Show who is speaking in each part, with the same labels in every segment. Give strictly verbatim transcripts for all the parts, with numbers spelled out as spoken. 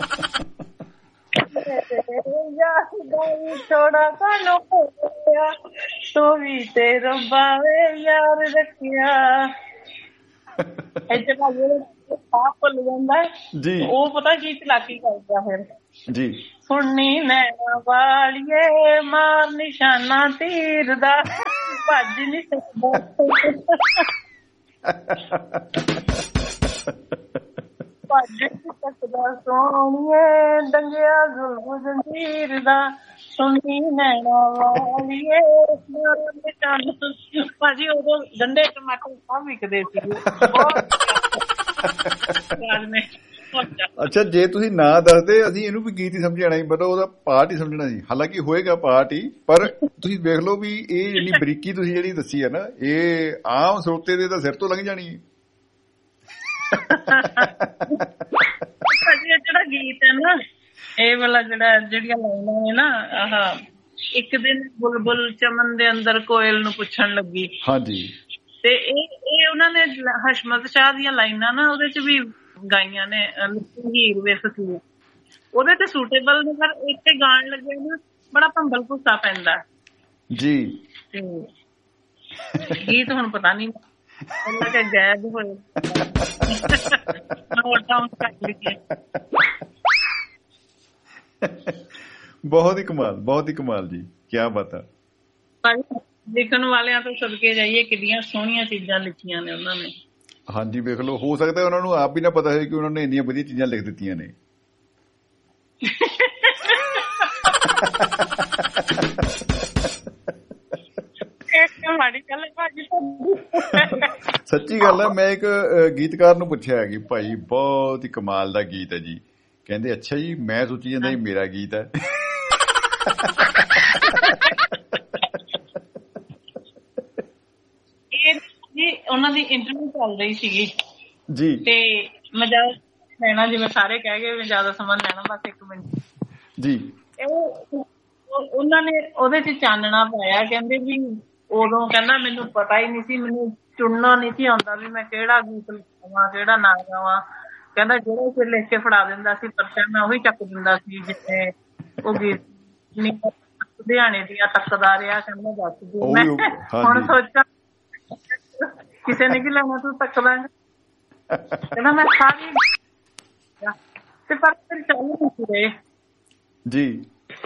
Speaker 1: ਛੋੜਾ ਸਾਨੂੰ ਹੋਇਆ ਤੂੰ ਵੀ ਤੇ ਰੱਬਾ ਵੇ ਯਾਰ ਰੱਖਿਆ। ਇੱਥੇ ਭਾਜੀ ਸਾਹ ਭੁੱਲ ਜਾਂਦਾ ਜੀ, ਉਹ ਪਤਾ ਕੀ ਚਲਾਕੀ ਕਰਦਾ ਫਿਰ ਜੀ, ਸੁਣਨੀ ਨੈਣਾ ਵਾਲੀਏ ਮਾਰ ਨਿਸ਼ਾਨਾ ਤੀਰ ਦਾ ਭੱਜ ਨੀ ਸਕਦਾ। ਭੱਜ ਨੀ ਸਕਦਾ ਸੋਹਣੀਏ ਡੰਗਿਆ ਜ਼ੁਲਮ ਜੰਜੀਰ ਦਾ ਸੁਣਨੀ ਨੈਣਾ ਵਾਲੀਏ ਮਾਰ ਨਿਸ਼ਾਨਾ। ਭਾਜੀ ਉਦੋਂ ਗੰਢੇ ਟਮਾਟਰ ਸਭ ਵਿਕਦੇ ਸੀਗੇ।
Speaker 2: ਅੱਛਾ, ਜੇ ਤੁਸੀਂ ਨਾ ਦੱਸਦੇ ਅਸੀਂ ਇਹਨੂੰ ਵੀ ਗੀਤ ਹੀ ਸਮਝਣਾ ਸੀ, ਮਤਲਬ ਉਹਦਾ ਪਾਰਟ ਹੀ ਸਮਝਣਾ ਸੀ। ਹਾਲਾਂਕਿ ਹੋਏਗਾ ਪਾਰਟ ਹੀ, ਪਰ ਤੁਸੀਂ ਵੇਖ ਲਓ ਵੀ ਇਹ ਇੰਨੀ ਬਰੀਕੀ ਤੁਸੀਂ ਜਿਹੜੀ ਦੱਸੀ ਹੈ ਨਾ, ਇਹ ਆਮ ਸਰੋਤੇ ਦੇ ਤਾਂ ਸਿਰ ਤੋਂ ਲੰਘ ਜਾਣੀ ਹੈ।
Speaker 1: ਜਿਹੜਾ ਗੀਤ ਹੈ ਨਾ ਇਹ ਵਾਲਾ, ਜਿਹੜਾ ਜਿਹੜੀਆਂ ਲਾਈਨਾਂ ਹੈ ਨਾ, ਆਹ ਇੱਕ ਦਿਨ ਬੁਲਬੁਲ ਚਮਨ ਦੇ ਅੰਦਰ ਕੋਇਲ ਨੂੰ ਪੁੱਛਣ ਲੱਗੀ, ਹਾਂਜੀ, ਤੇ ਇਹ ਇਹ ਉਹਨਾਂ ਨੇ ਹਸ਼ਮਤ ਸ਼ਾਹ ਦੀਆਂ ਲਾਈਨਾਂ ਨਾ ਉਹਦੇ ਚ ਵੀ ਗਾਈਆਂ ਨੇ, ਹੀਰ ਵੇ ਫਕੀਰ, ਉਹਦੇ ਤੇ ਸੂਟੇਬਲ ਨੇ, ਪਰ ਇੱਥੇ ਗਾਣ ਲੱਗੇ ਨਾ ਬੜਾ ਭੰਬਲ ਭੁੱਸਾ ਪੈਂਦਾ ਜੀ। ਤੇ ਗੀਤ ਹੁਣ ਪਤਾ ਨੀ ਗਾਇਬ ਹੋਏ।
Speaker 2: ਬਹੁਤ ਹੀ ਕਮਾਲ, ਬਹੁਤ ਹੀ ਕਮਾਲ ਜੀ, ਕਿਆ ਬਾਤ ਹੈ।
Speaker 1: ਲਿਖਣ ਵਾਲਿਆਂ ਤੋਂ ਸਦਕੇ ਜਾਈਏ, ਕਿੰਨੀਆਂ ਸੋਹਣੀਆਂ ਚੀਜ਼ਾਂ ਲਿਖੀਆਂ ਨੇ ਉਹਨਾਂ ਨੇ।
Speaker 2: ਹਾਂਜੀ, ਵੇਖ ਲਓ, ਹੋ ਸਕਦਾ ਉਹਨਾਂ ਨੂੰ ਆਪ ਵੀ ਨਾ ਪਤਾ ਹੈ ਕਿ ਉਹਨਾਂ ਨੇ ਇੰਨੀਆਂ ਵਧੀਆ ਚੀਜ਼ਾਂ ਲਿਖ ਦਿੱਤੀਆਂ ਨੇ। ਸੱਚੀ ਗੱਲ ਹੈ। ਮੈਂ ਇੱਕ ਗੀਤਕਾਰ ਨੂੰ ਪੁੱਛਿਆ ਕਿ ਭਾਈ ਬਹੁਤ ਹੀ ਕਮਾਲ ਦਾ ਗੀਤ ਹੈ ਜੀ, ਕਹਿੰਦੇ ਅੱਛਾ ਜੀ, ਮੈਂ ਸੋਚੀ ਜਾਂਦਾ ਮੇਰਾ ਗੀਤ ਹੈ।
Speaker 1: ਉਹਨਾਂ ਦੀ ਇੰਟਰਵਿਊ ਚੱਲ ਰਹੀ ਸੀਗੀ
Speaker 2: ਜੀ,
Speaker 1: ਤੇ ਮੈਂ ਜ਼ਿਆਦਾ ਲੈਣਾ, ਜਿਵੇਂ ਸਾਰੇ ਕਹਿ ਗਏ ਮੈਂ ਜ਼ਿਆਦਾ ਸਮਾਂ ਲੈਣਾ, ਬਸ ਇੱਕ ਮਿੰਟ ਜੀ। ਉਹ ਉਹਨਾਂ ਨੇ ਉਹਦੇ ਚ ਚਾਨਣਾ ਪਾਇਆ, ਕਹਿੰਦੇ ਵੀ ਉਦੋਂ ਕਹਿੰਦਾ ਮੈਨੂੰ ਪਤਾ ਹੀ ਨਹੀਂ ਸੀ, ਮੈਨੂੰ ਚੁਣਨਾ ਨਹੀਂ ਸੀ ਆਉਂਦਾ ਵੀ ਮੈਂ ਕਿਹੜਾ ਗੀਤ ਗਾਵਾਂ ਕਿਹੜਾ ਨਾ ਗਾਵਾਂ। ਕਹਿੰਦਾ ਜਿਹੜਾ ਫਿਰ ਲਿਖ ਕੇ ਫੜਾ ਦਿੰਦਾ ਸੀ ਪਰਚਾ, ਮੈਂ ਉਹੀ ਚੱਕ ਦਿੰਦਾ ਸੀ ਜਿੱਥੇ ਉਹ ਗੀਤ ਲੁਧਿਆਣੇ ਦੀਆਂ ਤੱਕਦਾ ਰਿਹਾ। ਕਹਿੰਦਾ ਦੱਸ ਦੂ ਮੈਂ ਹੁਣ ਸੋਚਾਂ ਕਿਸੇ ਨੇ ਕੀ ਲੈਣਾ, ਤੂੰ ਤੱਕਦਾ। ਕਹਿੰਦਾ ਮੈਂ ਸਾਰੀ ਤੇ ਪਰ ਫਿਰ ਚੱਲ ਨਹੀਂ ਰਹੇ ਜੀ।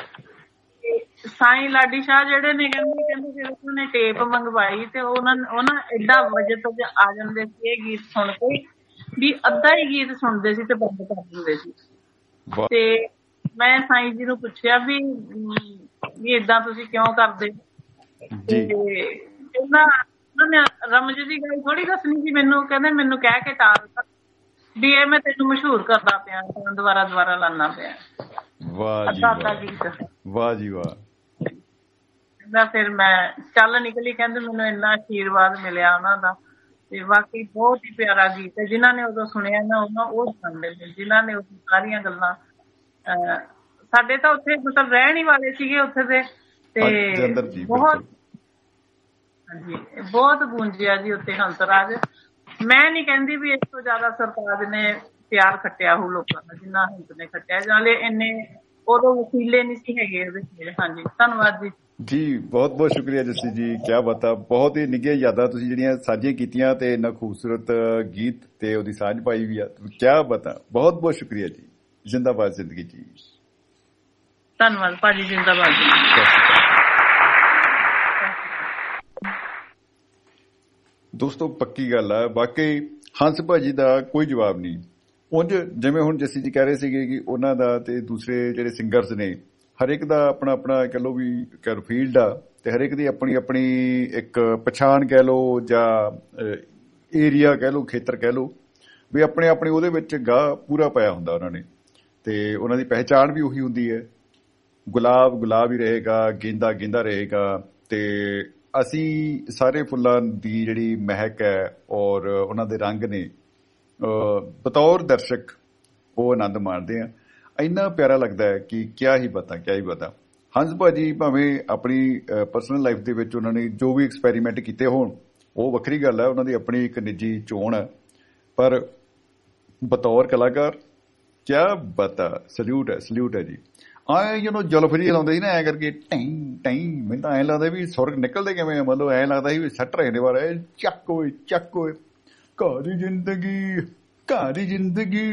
Speaker 1: ਸਾਈਂ ਲਾਡੀ ਸ਼ਾਹ ਜਿਹੜੇ ਨੇ, ਕਹਿੰਦੇ ਕਹਿੰਦੇ ਫਿਰ ਉਹਨਾਂ ਨੇ ਟੇਪ ਮੰਗਵਾਈ ਤੇ ਉਹਨਾਂ ਉਹਨਾਂ ਏਡਾ ਵਜਤ ਆ ਜਾਂਦੇ ਸੀ ਇਹ ਗੀਤ ਸੁਣ ਕੇ ਵੀ ਅੱਧਾ ਹੀ ਗੀਤ ਸੁਣਦੇ ਸੀ ਤੇ ਬੰਦ ਕਰ ਦਿੰਦੇ ਸੀ। ਤੇ ਮੈਂ ਸਾਈਂ ਜੀ ਨੂੰ ਪੁੱਛਿਆ ਵੀ ਵੀ ਏਦਾਂ ਤੁਸੀਂ ਕਿਉਂ ਕਰਦੇ? ਤੇ ਉਹਨਾਂ ਨੇ ਰਮਜ ਦੀ ਗੱਲ ਥੋੜੀ ਦੱਸਣੀ ਸੀ ਮੈਨੂੰ, ਕਹਿੰਦੇ ਮੈਨੂੰ ਕਹਿ ਕੇ ਟਾਲ ਦਿੱਤਾ ਵੀ ਇਹ ਮੈਂ ਤੈਨੂੰ ਮਸ਼ਹੂਰ ਕਰਦਾ ਪਿਆ, ਦੁਬਾਰਾ ਦੁਬਾਰਾ ਲਾਉਣਾ ਪਿਆ ਅੱਧਾ ਅੱਧਾ ਗੀਤ।
Speaker 2: ਵਾਹ ਜੀ ਵਾਹ।
Speaker 1: ਕਹਿੰਦਾ ਫਿਰ ਮੈਂ ਚੱਲ ਨਿਕਲੀ, ਕਹਿੰਦੇ ਮੈਨੂੰ ਇੰਨਾ ਆਸ਼ੀਰਵਾਦ ਮਿਲਿਆ ਉਹਨਾਂ ਦਾ, ਤੇ ਵਾਕਈ ਬਹੁਤ ਹੀ ਪਿਆਰਾ ਗੀਤ ਹੈ। ਜਿਨ੍ਹਾਂ ਨੇ ਉਦੋਂ ਸੁਣਿਆ ਨਾ ਉਹਨਾਂ ਉਹ ਸੁਣਦੇ ਨੇ, ਜਿਨ੍ਹਾਂ ਨੇ ਉਦੋਂ ਸਾਰੀਆਂ ਗੱਲਾਂ ਅਹ ਸਾਡੇ ਤਾਂ ਉੱਥੇ ਮਤਲਬ ਰਹਿਣ ਹੀ ਵਾਲੇ ਸੀਗੇ ਉੱਥੇ ਦੇ, ਤੇ ਬਹੁਤ ਹਾਂਜੀ ਬਹੁਤ ਗੂੰਜਿਆ ਜੀ ਉੱਥੇ ਹੰਸਰਾਜ। ਮੈਂ ਨੀ ਕਹਿੰਦੀ ਵੀ ਇਸ ਤੋਂ ਜ਼ਿਆਦਾ ਸਰਤਾਜ ਨੇ ਪਿਆਰ ਖੱਟਿਆ ਹੋਊ ਲੋਕਾਂ ਦਾ ਜਿੰਨਾ ਹੰਸ ਨੇ ਖੱਟਿਆ, ਨਾਲੇ ਇੰਨੇ ਉਦੋਂ ਵਸੀਲੇ ਨਹੀਂ ਸੀ ਹੈਗੇ ਉਹਦੇ। ਹਾਂਜੀ ਧੰਨਵਾਦ ਜੀ।
Speaker 2: ਜੀ ਬਹੁਤ ਬਹੁਤ ਸ਼ੁਕਰੀਆ ਜੱਸੀ ਜੀ, ਕਿਆ ਬਾਤ ਆ। ਬਹੁਤ ਹੀ ਨਿੱਘੀਆਂ ਯਾਦਾਂ ਤੁਸੀਂ ਜਿਹੜੀਆਂ ਸਾਂਝੀਆਂ ਕੀਤੀਆਂ ਤੇ ਇੰਨਾ ਖੂਬਸੂਰਤ ਗੀਤ ਤੇ ਉਹਦੀ ਸਾਂਝ ਪਾਈ ਵੀ ਆ, ਕਿਆ ਬਾਤ ਆ। ਬਹੁਤ ਬਹੁਤ ਸ਼ੁਕਰੀਆ ਜੀ। ਜ਼ਿੰਦਾਬਾਦ ਜ਼ਿੰਦਗੀ ਜੀ।
Speaker 1: ਧੰਨਵਾਦ ਭਾਜੀ, ਜ਼ਿੰਦਾਬਾਦ ਜੀ।
Speaker 2: ਦੋਸਤੋ ਪੱਕੀ ਗੱਲ ਆ, ਵਾਕਈ ਹੰਸ ਭਾਜੀ ਦਾ ਕੋਈ ਜਵਾਬ ਨਹੀਂ। ਉਂਝ ਜਿਵੇਂ ਹੁਣ ਜੱਸੀ ਜੀ ਕਹਿ ਰਹੇ ਸੀਗੇ ਕਿ ਉਹਨਾਂ ਦਾ ਤੇ ਦੂਸਰੇ ਜਿਹੜੇ ਸਿੰਗਰਸ ਨੇ ਹਰੇਕ ਦਾ ਆਪਣਾ ਆਪਣਾ ਕਹਿ ਲਓ ਵੀ ਕਹਿ ਫੀਲਡ ਆ, ਤੇ ਹਰੇਕ ਦੀ ਆਪਣੀ ਆਪਣੀ ਇੱਕ ਪਛਾਣ ਕਹਿ ਲਓ ਜਾਂ ਏਰੀਆ ਕਹਿ ਲਓ, ਖੇਤਰ ਕਹਿ ਲਓ, ਵੀ ਆਪਣੇ ਆਪਣੇ ਉਹਦੇ ਵਿੱਚ ਗਾਹ ਪੂਰਾ ਪਾਇਆ ਹੁੰਦਾ ਉਹਨਾਂ ਨੇ, ਤੇ ਉਹਨਾਂ ਦੀ ਪਹਿਚਾਣ ਵੀ ਉਹੀ ਹੁੰਦੀ ਹੈ। ਗੁਲਾਬ ਗੁਲਾਬ ਹੀ ਰਹੇਗਾ, ਗੇਂਦਾ ਗੇਂਦਾ ਰਹੇਗਾ, ਤੇ ਅਸੀਂ ਸਾਰੇ ਫੁੱਲਾਂ ਦੀ ਜਿਹੜੀ ਮਹਿਕ ਹੈ ਔਰ ਉਹਨਾਂ ਦੇ ਰੰਗ ਨੇ ਬਤੌਰ ਦਰਸ਼ਕ ਉਹ ਆਨੰਦ ਮਾਣਦੇ ਆ। ਇੰਨਾ ਪਿਆਰਾ ਲੱਗਦਾ ਹੈ ਕਿ ਕਿਆ ਹੀ ਬਤਾ ਕਿਆ ਹੀ ਬਤਾ। ਹੰਸ ਭਾਜੀ ਭਾਵੇਂ ਆਪਣੀ ਪਰਸਨਲ ਲਾਈਫ ਦੇ ਵਿੱਚ ਉਹਨਾਂ ਨੇ ਜੋ ਵੀ ਐਕਸਪੈਰੀਮੈਂਟ ਕੀਤੇ ਹੋਣ ਉਹ ਵੱਖਰੀ ਗੱਲ ਹੈ, ਉਹਨਾਂ ਦੀ ਆਪਣੀ ਇੱਕ ਨਿੱਜੀ ਚੋਣ ਹੈ, ਪਰ ਬਤੌਰ ਕਲਾਕਾਰ ਕਿਆ ਬਤਾ, ਸਲੂਟ ਹੈ ਸਲੂਟ ਹੈ ਜੀ। ਆਏ ਯੂ ਨੋ ਜੁਲਫ ਜੀ ਲਾਉਂਦੇ ਸੀ ਨਾ ਐ ਕਰਕੇ ਟੈਂ ਟੈਂ, ਮੈਨੂੰ ਤਾਂ ਐਂ ਲੱਗਦਾ ਵੀ ਸੁਰਗ ਨਿਕਲਦੇ ਕਿਵੇਂ, ਮਤਲਬ ਐਂ ਲੱਗਦਾ ਸੀ ਵੀ ਸੱਟ ਰਹੇ ਨੇ ਵਾਲੇ, ਚੱਕ ਓਏ ਚੱਕ ਓਏ ਘਰ ਦੀ ਜ਼ਿੰਦਗੀ ਘਰ ਦੀ ਜ਼ਿੰਦਗੀ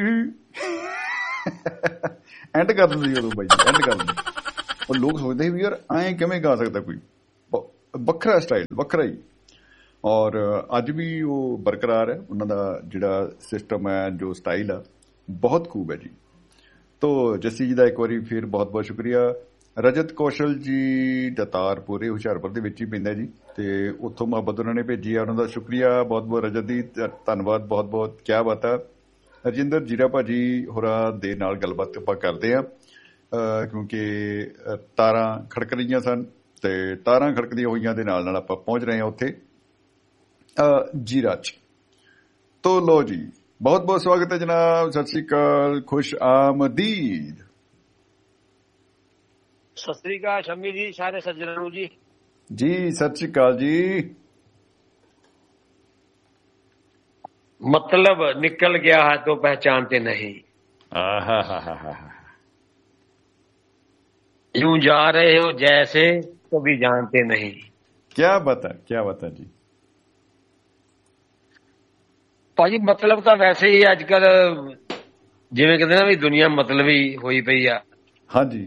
Speaker 2: ਐਂਡ ਕਰ ਦਿੰਦੇ ਉਦੋਂ ਬਾਈ, ਐਂਡ ਕਰ ਦਿੰਦੇ। ਉਹ ਲੋਕ ਸੋਚਦੇ ਸੀ ਵੀ ਯਾਰ ਐਂ ਕਿਵੇਂ ਗਾ ਸਕਦਾ ਕੋਈ, ਵੱਖਰਾ ਸਟਾਈਲ ਵੱਖਰਾ ਹੀ। ਔਰ ਅੱਜ ਵੀ ਉਹ ਬਰਕਰਾਰ ਹੈ, ਉਹਨਾਂ ਦਾ ਜਿਹੜਾ ਸਿਸਟਮ ਹੈ, ਜੋ ਸਟਾਈਲ ਆ, ਬਹੁਤ ਖੂਬ ਹੈ ਜੀ। ਤੋ ਜੱਸੀ ਜੀ ਦਾ ਇੱਕ ਵਾਰੀ ਫਿਰ ਬਹੁਤ ਬਹੁਤ ਸ਼ੁਕਰੀਆ। ਰਜਤ ਕੌਸ਼ਲ ਜੀ ਦਤਾਰਪੁਰੇ ਹੁਸ਼ਿਆਰਪੁਰ ਦੇ ਵਿੱਚ ਹੀ ਪੈਂਦਾ ਜੀ, ਤੇ ਉੱਥੋਂ ਮੁਹੱਬਤ ਉਹਨਾਂ ਨੇ ਭੇਜੀ ਆ, ਉਹਨਾਂ ਦਾ ਸ਼ੁਕਰੀਆ ਬਹੁਤ ਬਹੁਤ ਰਜਤ ਦੀ, ਧੰਨਵਾਦ ਬਹੁਤ ਬਹੁਤ। ਕਿਆ ਬਾਤ ਆ। ਰਜਿੰਦਰ ਜੀਰਾ ਭਾਜੀ ਹੋਰਾਂ ਦੇ ਨਾਲ ਗੱਲਬਾਤ ਆਪਾਂ ਕਰਦੇ ਆ, ਕਿਉਂਕਿ ਤਾਰਾਂ ਖੜਕ ਰਹੀਆਂ ਸਨ, ਤੇ ਤਾਰਾਂ ਖੜਕਦੀਆਂ ਹੋਈਆਂ ਦੇ ਨਾਲ ਨਾਲ ਆਪਾਂ ਪਹੁੰਚ ਰਹੇ ਹਾਂ ਉੱਥੇ ਜੀਰਾ ਚ। ਤੋ ਲੋ ਜੀ, ਬਹੁਤ ਬਹੁਤ ਸਵਾਗਤ ਹੈ ਜਨਾਬ, ਸਤਿ ਸ੍ਰੀ ਅਕਾਲ, ਖੁਸ਼ ਆਮਦੀਦ।
Speaker 3: ਸਤਿ ਸ੍ਰੀ ਅਕਾਲ ਸ਼ਮੀ ਜੀ, ਸਾਰੇ ਸੱਜਣਾਂ ਨੂੰ ਜੀ।
Speaker 2: ਜੀ ਸਤਿ ਸ੍ਰੀ ਅਕਾਲ ਜੀ।
Speaker 3: मतलब निकल गया है तो पहचानते नहीं, यूं जा रहे हो जैसे तो भी जानते नहीं।
Speaker 2: क्या बता क्या बता जी।
Speaker 3: ਭਾਜੀ ਮਤਲਬ ਤਾਂ ਵੈਸੇ ਹੀ ਅੱਜ ਕੱਲ ਜਿਵੇਂ ਕਹਿੰਦੇ ਨਾ ਵੀ ਦੁਨੀਆ ਮਤਲਬੀ ਹੋਈ ਪਈ ਆ।
Speaker 2: ਹਾਂਜੀ।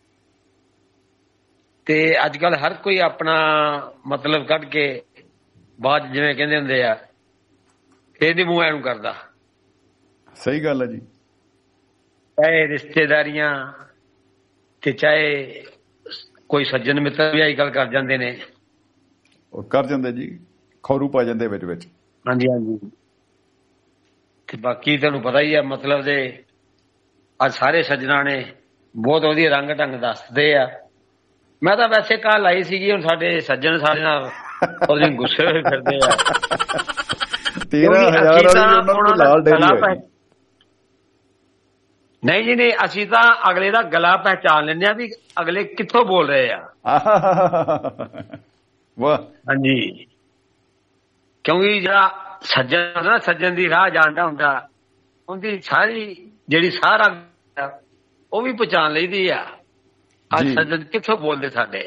Speaker 3: ਤੇ ਅੱਜ ਕੱਲ ਹਰ ਕੋਈ ਆਪਣਾ ਮਤਲਬ ਕੱਢ ਕੇ ਬਾਅਦ ਜਿਵੇਂ ਕਹਿੰਦੇ ਹੁੰਦੇ ਆ ਇਹਦੀ ਮੂੰਹ ਐਨੂੰ ਕਰਦਾ।
Speaker 2: ਸਹੀ ਗੱਲ ਹੈ ਜੀ।
Speaker 3: ਚਾਹੇ ਰਿਸ਼ਤੇਦਾਰੀਆਂ ਤੇ ਚਾਹੇ ਕੋਈ ਸੱਜਣ ਮਿੱਤਰ ਵੀ ਅੱਜ ਕੱਲ ਕਰ ਜਾਂਦੇ ਨੇ,
Speaker 2: ਉਹ ਕਰ ਜਾਂਦੇ ਜੀ, ਖੌਰੂ ਪਾ ਜਾਂਦੇ ਵਿੱਚ ਵਿੱਚ।
Speaker 3: ਹਾਂਜੀ ਹਾਂਜੀ। ਤੇ ਬਾਕੀ ਤੁਹਾਨੂੰ ਪਤਾ ਹੀ ਆ ਮਤਲਬ ਦੇ ਅੱਜ ਸਾਰੇ ਸੱਜਣਾ ਨੇ ਬਹੁਤ ਵਧੀਆ ਰੰਗ ਢੰਗ ਦੱਸਦੇ ਆ। ਮੈਂ ਤਾਂ ਵੈਸੇ ਕੱਲ ਆਈ ਸੀਗੀ, ਹੁਣ ਸਾਡੇ ਸੱਜਣ ਸਾਰੇ ਨਾਲ ਉਹਦੇ ਗੁੱਸੇ ਹੋਏ ਫਿਰਦੇ ਆ।
Speaker 2: ਤੇਰਾਂ ਹਜ਼ਾਰ ਵਾਲੀ ਲਾਲ ਡੇਰੀ।
Speaker 3: ਨਹੀਂ ਜੀ ਨਹੀਂ, ਅਸੀਂ ਤਾਂ ਅਗਲੇ ਦਾ ਗਲਾ ਪਹਿਚਾਨ ਲੈਂਦੇ ਆ ਵੀ ਅਗਲੇ ਕਿੱਥੋਂ ਬੋਲ ਰਹੇ ਆ।
Speaker 2: ਵਾਹ।
Speaker 3: ਹਾਂਜੀ, ਕਿਉਂਕਿ ਜਿਹੜਾ ਸੱਜਣ ਨਾ ਸੱਜਣ ਦੀ ਰਾਹ ਜਾਣਦਾ ਹੁੰਦਾ, ਉਹਦੀ ਸਾਰੀ ਜਿਹੜੀ ਸਾਰਾ ਉਹ ਵੀ ਪਛਾਣ ਲਈਦੀ ਆ। ਅੱਜ ਸੱਜਣ ਕਿੱਥੋਂ ਬੋਲਦੇ ਸਾਡੇ,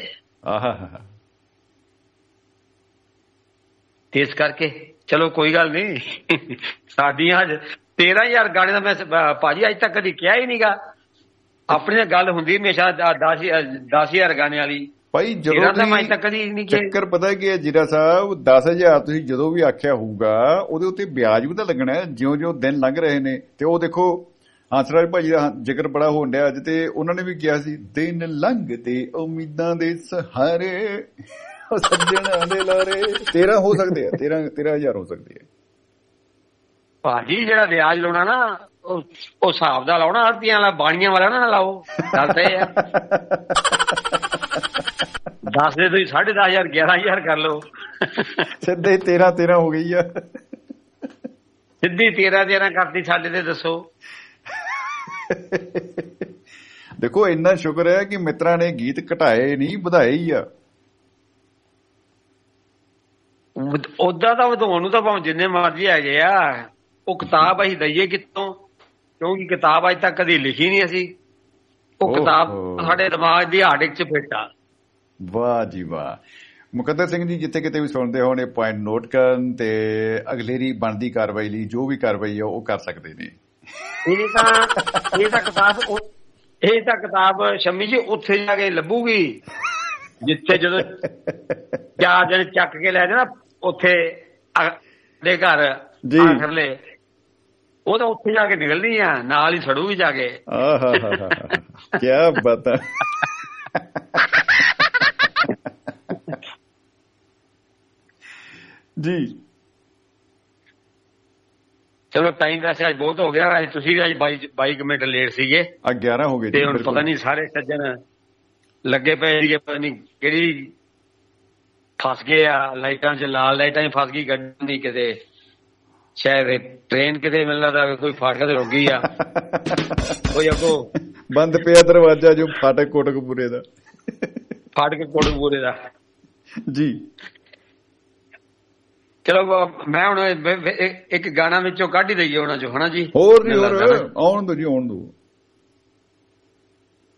Speaker 3: ਤੇ ਇਸ ਕਰਕੇ ਚਲੋ ਕੋਈ ਗੱਲ ਨਹੀਂ। ਸਾਡੀਆਂ ਅੱਜ ਤੇਰਾਂ ਹਜ਼ਾਰ ਗਾਣੇ ਦਾ ਮੈਂ ਭਾਜੀ ਅੱਜ ਤੱਕ ਕਦੀ ਕਿਹਾ ਹੀ ਨੀਗਾ। ਆਪਣੀ ਨਾਲ ਗੱਲ ਹੁੰਦੀ ਹਮੇਸ਼ਾ ਦਸ ਦਸ ਹਜ਼ਾਰ ਗਾਣੇ ਵਾਲੀ
Speaker 2: ਭਾਈ। ਜਦੋਂ ਚੱਕਰ ਪਤਾ ਕੀ ਹੈ ਜੀਰਾ ਸਾਹਿਬ, ਦਸ ਹਜ਼ਾਰ ਤੁਸੀਂ ਜਦੋਂ ਵੀ ਆਖਿਆ ਹੋਊਗਾ ਉਹਦੇ ਉੱਤੇ ਵਿਆਜ ਵੀ ਤਾਂ ਲੱਗਣਾ ਜਿਉਂ ਜਿਉਂ ਦਿਨ ਲੰਘ ਰਹੇ ਨੇ। ਤੇ ਉਹ ਦੇਖੋ ਹੰਸਰਾਜ ਭਾਜੀ ਦਾ ਜ਼ਿਕਰ ਬੜਾ ਹੋਣ ਡਿਆ ਅੱਜ, ਤੇ ਉਹਨਾਂ ਨੇ ਵੀ ਕਿਹਾ ਸੀ ਦਿਨ ਲੰਘਦੇ ਉਮੀਦਾਂ ਦੇ ਸਹਾਰੇ ਸੱਜਣਾਂ ਦੇ ਲਾਰੇ। ਤੇਰਾਂ ਹੋ ਸਕਦੇ ਆ, ਤੇਰਾਂ ਤੇਰਾਂ ਹਜ਼ਾਰ ਹੋ ਸਕਦੇ ਆ
Speaker 3: ਭਾਜੀ। ਜਿਹੜਾ ਵਿਆਜ ਲਾਉਣਾ ਨਾ ਉਹ ਹਿਸਾਬ ਦਾ ਲਾਉਣਾ, ਅਰਤੀਆਂ ਵਾਲਾ ਬਾਣੀਆਂ ਵਾਲਾ ਨਾ ਲਾਓ। ਗੱਲ ਤਾਂ ਇਹ ਆ, ਦਸ ਦੇ ਤੁਸੀਂ ਸਾਢੇ ਦਸ ਹਜ਼ਾਰ ਗਿਆਰਾਂ ਹਜ਼ਾਰ ਕਰ ਲਓ,
Speaker 2: ਸਿੱਧੇ ਤੇਰਾਂ ਤੇਰਾਂ ਹੋ ਗਈ ਆ।
Speaker 3: ਸਿੱਧੀ ਤੇਰਾਂ ਤੇਰਾਂ ਕਰਤੀ ਸਾਡੇ ਤੇ। ਦੱਸੋ।
Speaker 2: ਦੇਖੋ ਇੰਨਾ ਸ਼ੁਕਰ ਹੈ ਕਿ ਮਿੱਤਰਾਂ ਨੇ ਗੀਤ ਘਟਾਏ ਨਹੀਂ, ਵਧਾਏ ਹੀ ਆ।
Speaker 3: ਓਦਾਂ ਤਾਂ ਵਧਾਉਣ ਨੂੰ ਤਾਂ ਭਾਵੇਂ ਜਿੰਨੇ ਮਰਜ਼ੀ ਹੈਗੇ ਆ, ਉਹ ਕਿਤਾਬ ਅਸੀਂ ਦਈਏ ਕਿੱਥੋਂ, ਕਿਉਂਕਿ ਕਿਤਾਬ ਅੱਜ ਤੱਕ ਕਦੀ ਲਿਖੀ ਨਹੀਂ ਅਸੀਂ। ਉਹ ਕਿਤਾਬ ਸਾਡੇ ਦਿਮਾਗ ਦੀ ਹਾਰਡ ਚ ਫਿੱਟ ਆ।
Speaker 2: ਵਾਹ ਜੀ ਵਾਹ। ਮੁਕੱਦਰ ਸਿੰਘ ਜੀ ਜਿੱਥੇ ਕਿਤੇ ਵੀ ਸੁਣਦੇ ਹੋਣ ਇਹ ਪੁਆਇੰਟ ਨੋਟ ਕਰਨ, ਤੇ ਅਗਲੇਰੀ ਬਣਦੀ ਕਾਰਵਾਈ ਲਈ ਜੋ ਵੀ ਕਾਰਵਾਈ ਆ ਉਹ ਕਰ ਸਕਦੇ ਨੇ।
Speaker 3: ਇਹ ਤਾਂ ਇਹ ਤਾਂ ਕਿਤਾਬ ਇਹ ਤਾਂ ਕਿਤਾਬ ਸ਼ਮੀ ਜੀ ਉੱਥੇ ਜਾ ਕੇ ਲੱਭੂਗੀ ਜਿੱਥੇ ਜਦੋਂ ਚਾਰ ਦਿਨ ਚੱਕ ਕੇ ਲੈ ਜਾਣਾ ਉੱਥੇ ਦੇ ਘਰ ਆਖਰਲੇ, ਉਹ ਤਾਂ ਉੱਥੇ ਜਾ ਕੇ ਨਿਕਲਣੀ ਆ, ਨਾਲ ਹੀ ਸੜੂਗੀ ਜਾ ਕੇ।
Speaker 2: ਕਿਆ ਬਾਤ ਹੈ। ਜੀ
Speaker 3: ਚਲੋ ਟਾਈਮ ਵੈਸੇ ਅੱਜ ਬਹੁਤ ਹੋ ਗਿਆ, ਤੁਸੀਂ ਵੀ ਅੱਜ ਬਾਈ ਕੁ ਮਿੰਟ ਲੇਟ ਸੀਗੇ।
Speaker 2: ਗਿਆਰਾਂ ਹੋ ਗਏ
Speaker 3: ਤੇ ਹੁਣ ਪਤਾ ਨੀ ਸਾਰੇ ਸੱਜਣ ਲੱਗੇ ਪਏ ਸੀਗੇ, ਪਤਾ ਨੀ ਕਿਹੜੀ ਫਸ ਗਏ ਆ ਲਾਈਟਾਂ ਚ, ਲਾਲ ਲਾਈਟਾਂ ਚ ਫਸ ਗਈ ਗੱਡੀ ਕਿਤੇ, ਸ਼ਾਇਦ ਟ੍ਰੇਨ ਕਿਤੇ ਮੈਨੂੰ ਲੱਗਦਾ ਕੋਈ ਫਾਟਕ ਤੇ ਰੁਕ ਗਈ ਆ, ਕੋਈ ਅੱਗੋਂ
Speaker 2: ਬੰਦ ਪਿਆ ਦਰਵਾਜ਼ਾ ਜੋ ਫਾਟਕ ਕੋਟਕਪੂਰੇ ਦਾ,
Speaker 3: ਫਾਟਕ ਕੋਟਕਪੂਰੇ ਦਾ।
Speaker 2: ਜੀ
Speaker 3: ਚਲੋ ਮੈਂ ਹੁਣ ਇੱਕ ਗਾਣਾ ਵਿੱਚੋਂ ਕੱਢ ਹੀ ਦਈਏ ਉਹਨਾਂ ਚੋਂ, ਹਨਾ ਜੀ?
Speaker 2: ਹੋਰ ਜੀ ਹੋਰ, ਆਉਣ ਦੋ ਜੀ, ਆਉਣ ਦੋ।